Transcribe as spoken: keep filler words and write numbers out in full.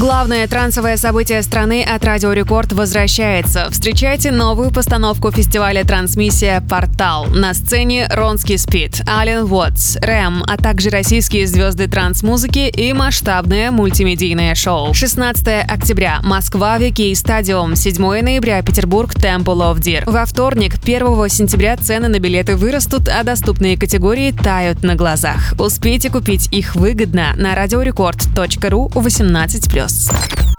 Главное трансовое событие страны от Радио Рекорд возвращается. Встречайте новую постановку фестиваля «Трансмиссия. Портал». На сцене Ронский Спид, Ален Уотс, Рэм, а также российские звезды транс-музыки и масштабное мультимедийное шоу. шестнадцатого октября. Москва, Вики Стадиум. седьмого ноября. Петербург, Temple of Deer. Во вторник, первого сентября, цены на билеты вырастут, а доступные категории тают на глазах. Успейте купить их выгодно на радиорекорд точка ру восемнадцать плюс.